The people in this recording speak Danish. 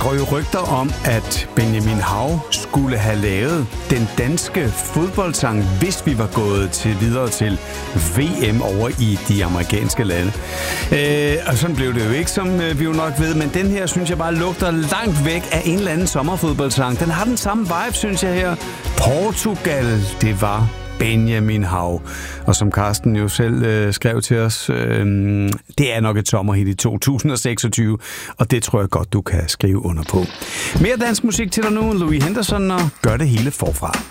går jo rygter om, at Benjamin Hav skulle have lavet den danske fodboldsang, hvis vi var gået videre til VM over i de amerikanske lande. Og sådan blev det jo ikke, som vi jo nok ved, men den her, synes jeg bare lugter langt væk af en eller anden sommerfodboldsang. Den har den samme vibe, synes jeg her. Portugal, det var Benjamin Hav. Og som Carsten jo selv skrev til os, det er nok et sommerhit i 2026, og det tror jeg godt, du kan skrive under på. Mere dansk musik til dig nu, Louis Henderson, og gør det hele forfra.